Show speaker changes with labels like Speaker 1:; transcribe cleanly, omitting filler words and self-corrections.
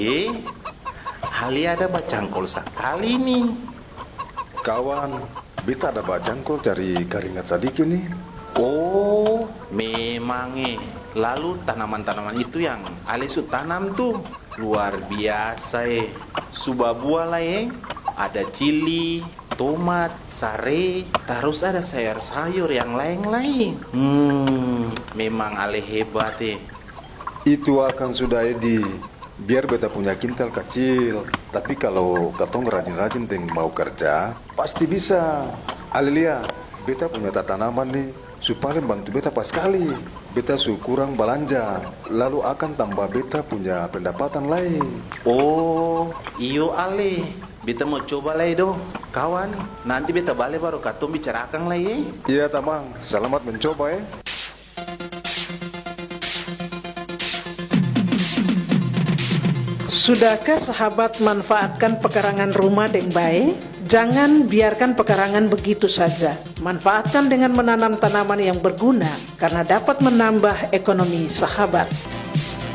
Speaker 1: Ali ada bacangkol sekali nih.
Speaker 2: Kawan, beta ada bacangkol dari Keringat Sadiki nih.
Speaker 1: Oh, memang Lalu tanaman-tanaman itu yang Ali su tanam tuh luar biasa Suba buah lah Ada cili, tomat, sare, terus ada sayur-sayur yang lain-lain. Memang Ale hebat
Speaker 2: Itu akan sudah Edi. Biar beta punya kintal kecil. Tapi kalau katong rajin-rajin ting mau kerja, pasti bisa. Alilia, beta punya tanaman nih. Supaya bantu beta pas sekali. Beta su kurang belanja. Lalu akan tambah beta punya pendapatan lain.
Speaker 1: Oh, iyo Ale. Beta mau coba lah dong. Kawan, nanti beta balik baru katong bicarakan lah
Speaker 2: Iya tamang, selamat mencoba
Speaker 3: Sudahkah sahabat manfaatkan pekarangan rumah dengan baik? Jangan biarkan pekarangan begitu saja. Manfaatkan dengan menanam tanaman yang berguna karena dapat menambah ekonomi sahabat.